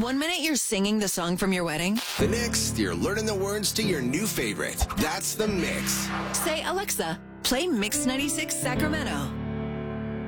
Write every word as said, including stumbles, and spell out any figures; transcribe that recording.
One minute you're singing the song from your wedding. The next, you're learning the words to your new favorite. That's The Mix. Say, Alexa, play Mix ninety-six Sacramento.